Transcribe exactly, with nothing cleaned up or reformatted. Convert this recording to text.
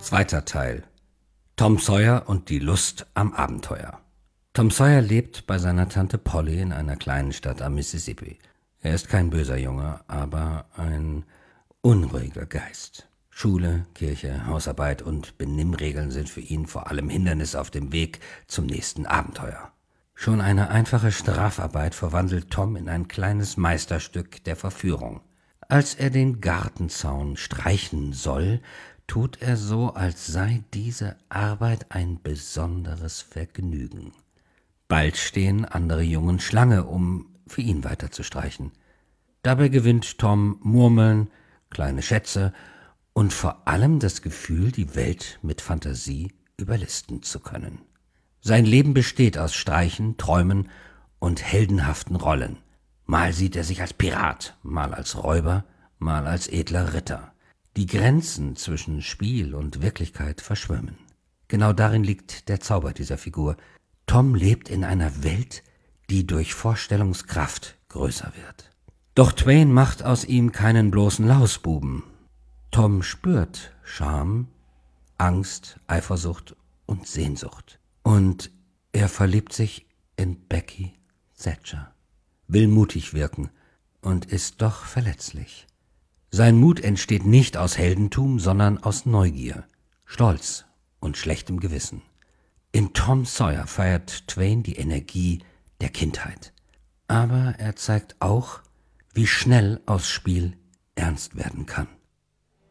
Zweiter Teil. Tom Sawyer und die Lust am Abenteuer. Tom Sawyer lebt bei seiner Tante Polly in einer kleinen Stadt am Mississippi. Er ist kein böser Junge, aber ein unruhiger Geist. Schule, Kirche, Hausarbeit und Benimmregeln sind für ihn vor allem Hindernisse auf dem Weg zum nächsten Abenteuer. Schon eine einfache Strafarbeit verwandelt Tom in ein kleines Meisterstück der Verführung. Als er den Gartenzaun streichen soll, tut er so, als sei diese Arbeit ein besonderes Vergnügen. Bald stehen andere Jungen Schlange, um für ihn weiter zu streichen. Dabei gewinnt Tom Murmeln, kleine Schätze und vor allem das Gefühl, die Welt mit Fantasie überlisten zu können. Sein Leben besteht aus Streichen, Träumen und heldenhaften Rollen. Mal sieht er sich als Pirat, mal als Räuber, mal als edler Ritter. Die Grenzen zwischen Spiel und Wirklichkeit verschwimmen. Genau darin liegt der Zauber dieser Figur. Tom lebt in einer Welt, die durch Vorstellungskraft größer wird. Doch Twain macht aus ihm keinen bloßen Lausbuben. Tom spürt Scham, Angst, Eifersucht und Sehnsucht. Und er verliebt sich in Becky Thatcher, will mutig wirken und ist doch verletzlich. Sein Mut entsteht nicht aus Heldentum, sondern aus Neugier, Stolz und schlechtem Gewissen. In Tom Sawyer feiert Twain die Energie der Kindheit. Aber er zeigt auch, wie schnell aus Spiel ernst werden kann.